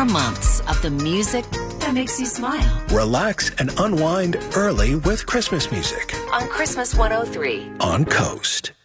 months of the music that makes you smile. Relax and unwind early with Christmas music On Christmas 103. on Coast.